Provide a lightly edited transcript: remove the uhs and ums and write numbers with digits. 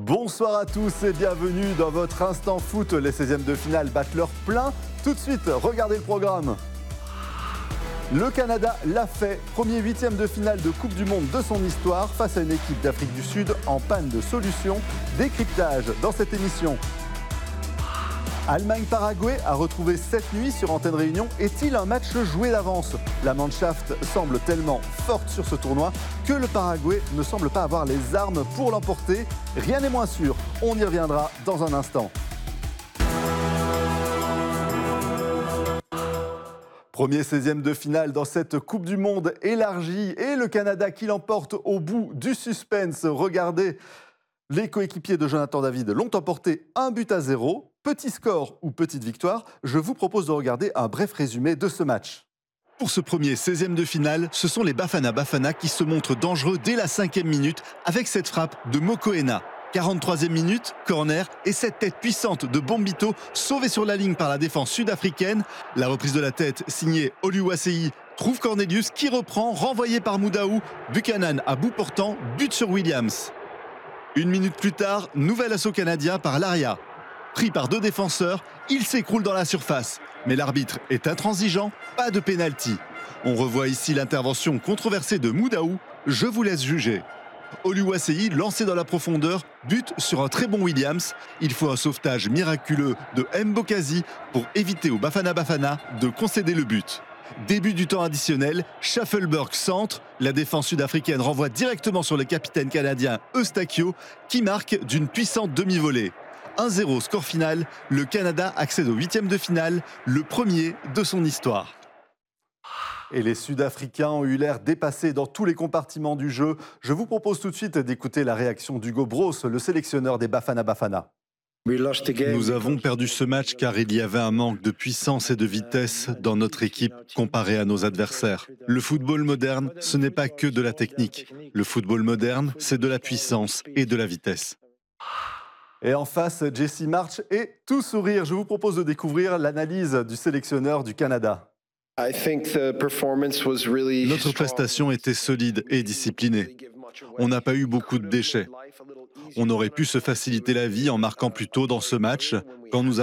Bonsoir à tous et bienvenue dans votre Instant Foot. Les 16e de finale battent leur plein. Tout de suite, regardez le programme. Le Canada l'a fait. Premier 8e de finale de Coupe du Monde de son histoire face à une équipe d'Afrique du Sud en panne de solution. Décryptage dans cette émission. Allemagne-Paraguay a retrouvé cette nuit sur Antenne Réunion. Est-il un match joué d'avance? La Mannschaft semble tellement forte sur ce tournoi que le Paraguay ne semble pas avoir les armes pour l'emporter. Rien n'est moins sûr. On y reviendra dans un instant. Premier 16e de finale dans cette Coupe du Monde élargie et le Canada qui l'emporte au bout du suspense. Regardez, les coéquipiers de Jonathan David l'ont emporté 1-0. Petit score ou petite victoire, je vous propose de regarder un bref résumé de ce match. Pour ce premier 16e de finale, ce sont les Bafana Bafana qui se montrent dangereux dès la 5e minute avec cette frappe de Mokoena. 43e minute, corner et cette tête puissante de Bombito sauvée sur la ligne par la défense sud-africaine. La reprise de la tête signée Oluwaseyi trouve Cornelius qui reprend, renvoyé par Moudaou. Buchanan à bout portant, but sur Williams. Une minute plus tard, nouvel assaut canadien par Laria. Pris par deux défenseurs, il s'écroule dans la surface. Mais l'arbitre est intransigeant, pas de pénalty. On revoit ici l'intervention controversée de Moudaou. Je vous laisse juger. Oluwaseyi, lancé dans la profondeur, bute sur un très bon Williams. Il faut un sauvetage miraculeux de Mbokazi pour éviter aux Bafana Bafana de concéder le but. Début du temps additionnel, Schaffelberg centre. La défense sud-africaine renvoie directement sur le capitaine canadien Eustachio qui marque d'une puissante demi-volée. 1-0 score final, le Canada accède au 8e de finale, le premier de son histoire. Et les Sud-Africains ont eu l'air dépassés dans tous les compartiments du jeu. Je vous propose tout de suite d'écouter la réaction d'Hugo Broos, le sélectionneur des Bafana Bafana. Nous avons perdu ce match car il y avait un manque de puissance et de vitesse dans notre équipe comparé à nos adversaires. Le football moderne, ce n'est pas que de la technique. Le football moderne, c'est de la puissance et de la vitesse. Et en face, Jesse Marsch est tout sourire. Je vous propose de découvrir l'analyse du sélectionneur du Canada. Notre prestation était solide et disciplinée. On n'a pas eu beaucoup de déchets. On aurait pu se faciliter la vie en marquant plus tôt dans ce match. Quand nous